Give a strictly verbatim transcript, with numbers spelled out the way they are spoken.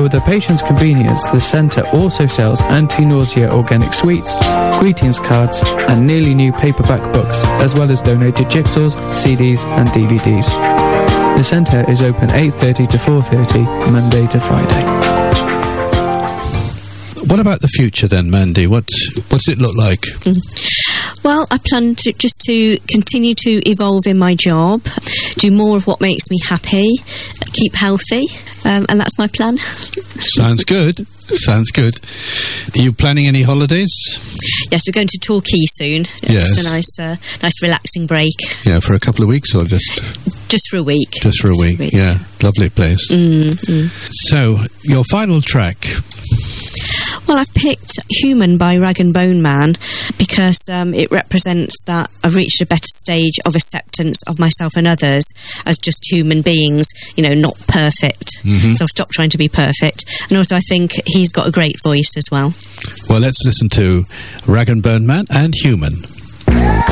For the patient's convenience, the centre also sells anti-nausea organic sweets, greetings cards, and nearly new paperback books, as well as donated jigsaws, C Ds, and D V Ds. The centre is open eight thirty to four thirty, Monday to Friday. What about the future then, Mandy? What what's it look like? Mm. Well, I plan to just to continue to evolve in my job, do more of what makes me happy, keep healthy, um, and that's my plan. Sounds good. Sounds good. Are you planning any holidays? Yes, we're going to Torquay soon. Yes. It's a nice, uh, nice relaxing break. Yeah, for a couple of weeks or just... Just for a week. Just for a week, week. yeah. Lovely place. Mm, mm. So, your final track... Well, I've picked Human by Rag and Bone Man because um, it represents that I've reached a better stage of acceptance of myself and others as just human beings, you know, not perfect. Mm-hmm. So I've stopped trying to be perfect. And also I think he's got a great voice as well. Well, let's listen to Rag and Bone Man and Human.